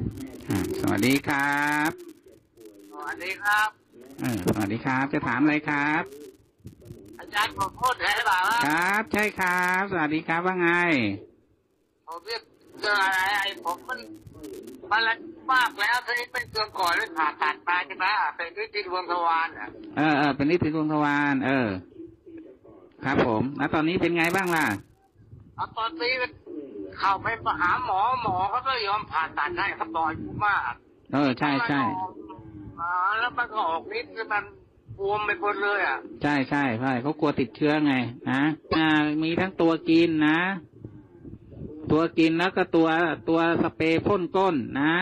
สวัสดีครับสวัสดีครับสวัสดีครับจะถามอะไรครับอาจารย์ผมพูดได้หรือเปล่าครับใช่ครับสวัสดีครับว่าไงผมเรียกเจออะไรผมมันมากแล้วทีนี้เป็นเรื่องก่อนเลยผ่าตัดมาใช่ไหมเป็นนิติดวงทวารเป็นนิติดวงทวารครับผมแล้วตอนนี้เป็นไงบ้างล่ะตอนนี้เข้าไปหาหมอเขาก็ยอมผ่าตัดให้เขาบอกอยู่มากใช่ใช่แล้วมันก็ออกนิดมันบวมไปหมดเลยใช่ใช่เขากลัวติดเชื้อไงนะมีทั้งตัวกินนะตัวกินแล้วก็ตัวสเปรย์พ่นก้นนะ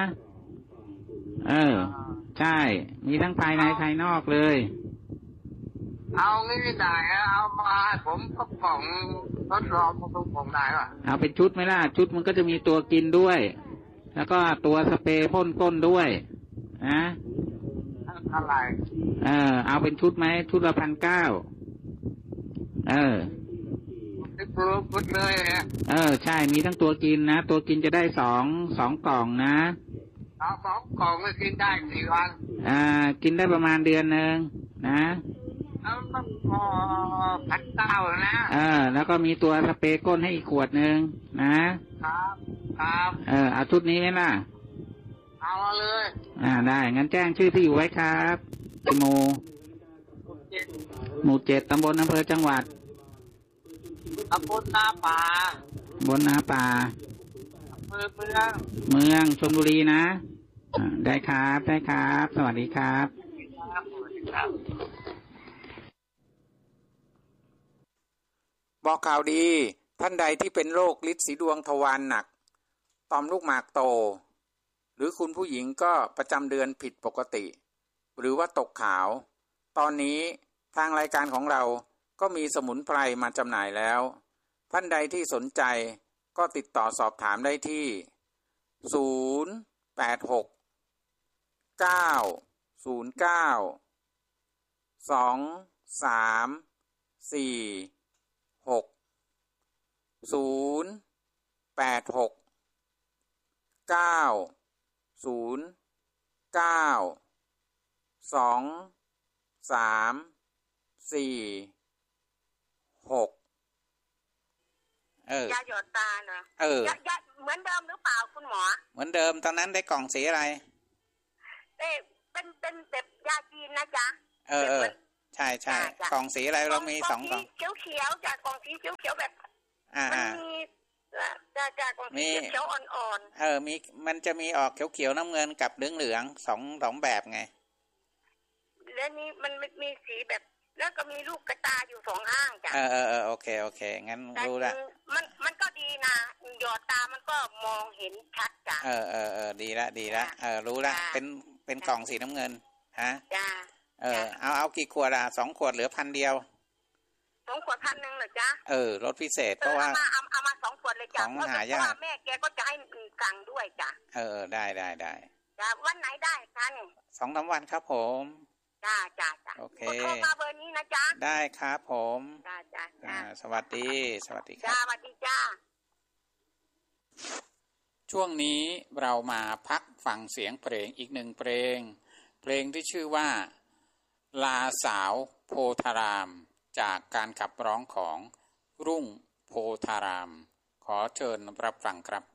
ใช่มีทั้งภายในภายนอกเลยเอางี้ได้เอามาผมก็กล่องทดลองผมได้ป่ะเอาเป็นชุดไหมล่ะชุดมันก็จะมีตัวกินด้วยแล้วก็ตัวสเปรย์พ่นก้นด้วยนะอะไรเอาเป็นชุดไหมชุดละ1,900 พูดเลยใช่มีทั้งตัวกินนะตัวกินจะได้สองกล่องนะ 2 กล่องก็กินได้กี่วันกินได้ประมาณเดือนนึงนะต้องพอ1,900นะแล้วก็มีตัวสเปรย์ก้นให้อีกขวดนึงนะครับเอาชุดนี้ไหมล่ะเอาเลยได้งั้นแจ้งชื่อที่อยู่ไว้ครับหมู่ 7ตำบลอำเภอจังหวัดตำบลนาป่าอำเภอเมืองชลบุรีนะได้ครับสวัสดีครับบอกข่าวดีท่านใดที่เป็นโรคฤทธิ์สีดวงทวารหนักต่อมลูกหมากโตหรือคุณผู้หญิงก็ประจำเดือนผิดปกติหรือว่าตกขาวตอนนี้ทางรายการของเราก็มีสมุนไพรมาจำหน่ายแล้วท่านใดที่สนใจก็ติดต่อสอบถามได้ที่086 909 2346 086 909 2346 ยาหยดตาเนอะยาเหมือนเดิมหรือเปล่าคุณหมอเหมือนเดิมตอนนั้นได้กล่องสีอะไรเป็นแบบยาจีนนะจ๊ะใช่กล่องสีอะไรเรามี2 กล่องเขียวจากกล่องสีเขียวแบบมันมีจากกล่องสีเขียวอ่อนมันจะมีออกเขียวน้ำเงินกับเหลือง2 แบบไงแล้วนี้มันมีสีแบบแล้วก็มีลูกกระตาอยู่2 ข้างจ้ะโอเคงั้นรู้ละมันก็ดีนะหยอดตามันก็มองเห็นชัดจ้ะดีละรู้ละเป็นกล่องสีน้ำเงินฮะจ้ะเอากี่ขวด2 ขวดเหลือ1,000 เดียว 2 ขวด1,000เหรอจ๊ะลดพิเศษเพราะว่าเอามา2 ขวดเลยจ้ะเพราะว่าแม่แกก็จะให้สั่งด้วยจ้ะได้จ้ะวันไหนได้คะเนี่ย 2-3 วันครับผมจ้าโอเคโทรมาเบอร์นี้นะจ๊ะได้ครับผมจ้าสวัสดีครับสวัสดีจ้าช่วงนี้เรามาพักฟังเสียงเพลงอีก1 เพลงที่ชื่อว่าลาสาวโพธารามจากการขับร้องของรุ่งโพธารามขอเชิญรับฟังครับ